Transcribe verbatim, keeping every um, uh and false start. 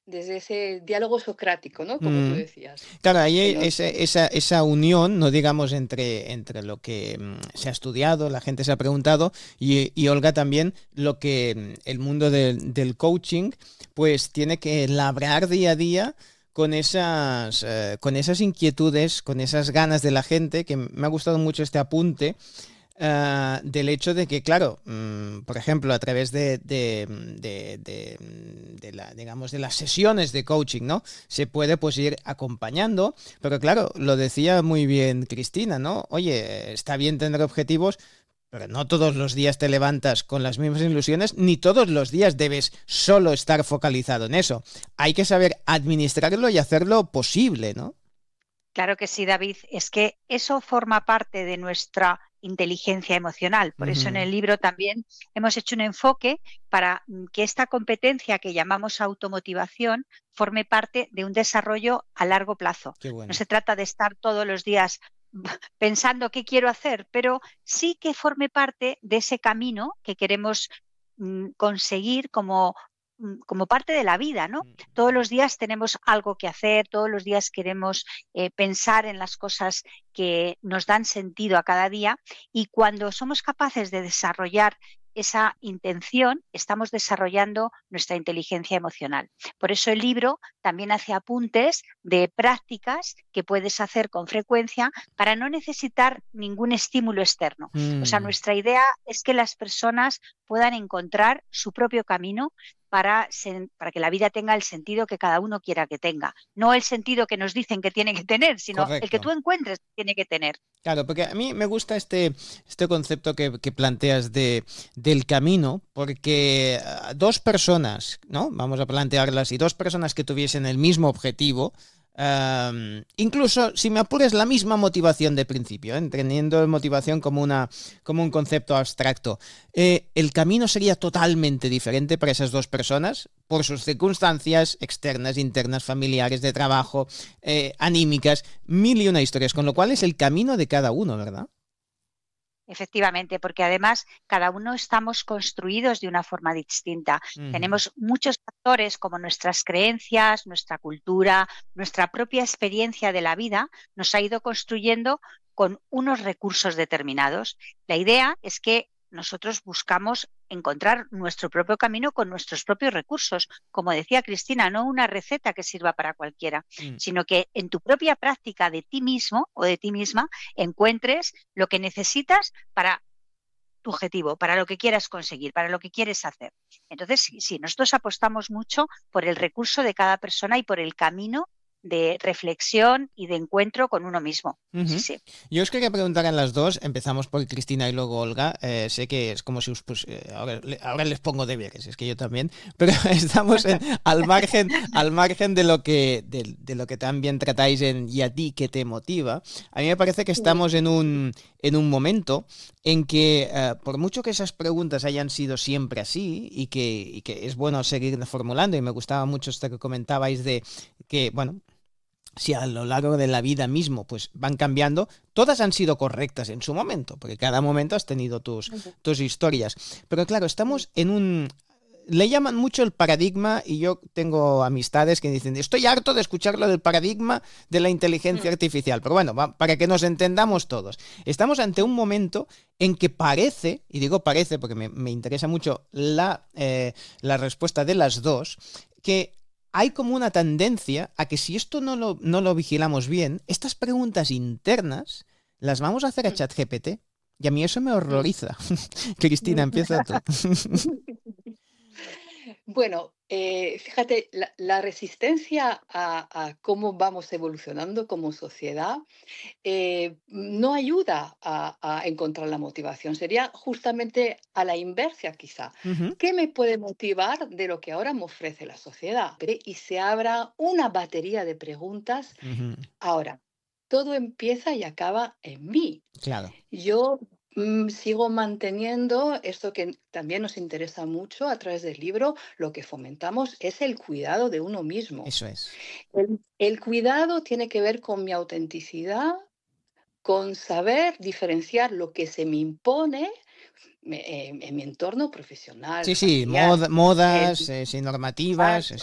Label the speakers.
Speaker 1: desde ese diálogo socrático, ¿no? Como tú
Speaker 2: Mm.
Speaker 1: decías,
Speaker 2: Claro, ahí
Speaker 1: que
Speaker 2: hay
Speaker 1: nos...
Speaker 2: ese- esa, esa unión, no digamos, entre, entre lo que mm, se ha estudiado, la gente se ha preguntado, y, y Olga también, lo que mm, el mundo del del coaching, pues tiene que labrar día a día con esas, eh, con esas inquietudes, con esas ganas de la gente, que me ha gustado mucho este apunte, ah, del hecho de que, claro, mm, por ejemplo, a través de, de, de- de- de la, digamos, de las sesiones de coaching, ¿no? Se puede pues ir acompañando, pero claro, lo decía muy bien Cristina, ¿no? Oye, está bien tener objetivos, pero no todos los días te levantas con las mismas ilusiones, ni todos los días debes solo estar focalizado en eso. Hay que saber administrarlo y hacerlo posible, ¿no?
Speaker 3: Claro que sí, David. Es que eso forma parte de nuestra inteligencia emocional. Por eso en
Speaker 2: Ujú.
Speaker 3: el libro también hemos hecho un enfoque para mm, que esta competencia que llamamos automotivación forme parte de un desarrollo a largo plazo.
Speaker 2: Qué
Speaker 3: No
Speaker 2: bueno.
Speaker 3: se trata de estar todos los días pensando qué quiero hacer, pero sí que forme parte de ese camino que queremos mm, conseguir como, mm, como parte de la vida, ¿no? Todos los días tenemos algo que hacer, todos los días queremos eh, pensar en las cosas que nos dan sentido a cada día, y cuando somos capaces de desarrollar esa intención, estamos desarrollando nuestra inteligencia emocional. Por eso el libro también hace apuntes de prácticas que puedes hacer con frecuencia para no necesitar ningún estímulo externo. O sea,
Speaker 2: Mm.
Speaker 3: nuestra idea es que las personas puedan encontrar su propio camino para, sen- para que la vida tenga el sentido que cada uno quiera que tenga. No el sentido que nos dicen que tiene que tener, sino el que
Speaker 2: Correcto.
Speaker 3: tú encuentres que tiene que tener.
Speaker 2: Claro, porque a mí me gusta este, este concepto que, que planteas de, del camino, porque ah, dos personas, ¿no? Vamos a plantearlas, y dos personas que tuviesen el mismo objetivo, am, incluso si me apuras la misma motivación de principio, ¿eh? Entendiendo motivación como, una, como un concepto abstracto, eh, el camino sería totalmente diferente para esas dos personas por sus circunstancias externas, internas, familiares, de trabajo, eh, anímicas, mil y una historias, con lo cual es el camino de cada uno, ¿verdad?
Speaker 3: Efectivamente, porque además cada uno estamos construidos de una forma distinta.
Speaker 2: Ujú.
Speaker 3: Tenemos muchos factores como nuestras creencias, nuestra cultura, nuestra propia experiencia de la vida, nos ha ido construyendo con unos recursos determinados. La idea es que nosotros buscamos encontrar nuestro propio camino con nuestros propios recursos. Como decía Cristina, no una receta que sirva para cualquiera,
Speaker 2: Mm.
Speaker 3: sino que en tu propia práctica de ti mismo o de ti misma encuentres lo que necesitas para tu objetivo, para lo que quieras conseguir, para lo que quieres hacer. Entonces, sí, sí, nosotros apostamos mucho por el recurso de cada persona y por el camino de reflexión y de encuentro con uno mismo. Sí,
Speaker 2: Ujú.
Speaker 3: sí.
Speaker 2: Yo os quería preguntar a las dos, empezamos por Cristina y luego Olga. Eh, sé que es como si os pus- eh, ahora, le- ahora les pongo deberes, es que yo también, pero estamos en- al margen, al margen de lo que, de, de lo que también tratáis en Y a ti que te motiva. A mí me parece que
Speaker 1: Sí.
Speaker 2: estamos en un, en un momento en que, eh, por mucho que esas preguntas hayan sido siempre así y que, y que es bueno seguir formulando, y me gustaba mucho esto que comentabais de que, bueno, si a lo largo de la vida mismo pues van cambiando, todas han sido correctas en su momento, porque cada momento has tenido tus,
Speaker 1: Ujú.
Speaker 2: tus historias. Pero claro, estamos en un... Le llaman mucho el paradigma, y yo tengo amistades que dicen, estoy harto de escuchar lo del paradigma de la inteligencia
Speaker 1: Mm,
Speaker 2: artificial. Pero bueno, va, para que nos entendamos todos, estamos ante un
Speaker 1: mm.
Speaker 2: momento en que parece, y digo parece porque me, me interesa mucho la, eh, la respuesta de las dos, que hay como una tendencia a que si esto no lo, no lo vigilamos bien, estas preguntas internas las vamos a hacer a
Speaker 1: Mm,
Speaker 2: ChatGPT. Y a mí eso me
Speaker 1: mm.
Speaker 2: horroriza. Cristina, empieza tú.
Speaker 1: Bueno, eh, fíjate, la, la resistencia a, a cómo vamos evolucionando como sociedad eh, no ayuda a, a encontrar la motivación. Sería justamente a la inversa, quizá.
Speaker 2: Ujú.
Speaker 1: ¿Qué me puede motivar de lo que ahora me ofrece la sociedad? Y se abra una batería de preguntas.
Speaker 2: Ujú.
Speaker 1: Ahora, todo empieza y acaba en mí.
Speaker 2: Claro,
Speaker 1: Yo mm, sigo manteniendo esto que también nos interesa mucho a través del libro. Lo que fomentamos es el cuidado de uno mismo.
Speaker 2: eso es.
Speaker 1: El, el cuidado tiene que ver con mi autenticidad, con saber diferenciar lo que se me impone me- en, en mi entorno profesional,
Speaker 2: Sí, sí,
Speaker 1: familiar.
Speaker 2: mod-
Speaker 1: eh,
Speaker 2: modas, eh, sí, normativas,
Speaker 1: Exacto.